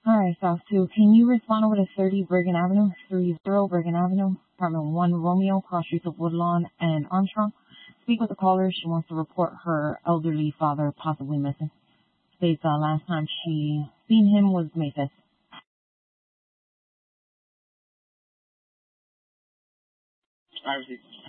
Hi, South 2. Can you respond over to 30 Bergen Avenue, 30 Bergen Avenue, apartment 1 Romeo, cross streets of Woodlawn and Armstrong? Speak with the caller. She wants to report her elderly father possibly missing. States last time she seen him was May 5th. I received.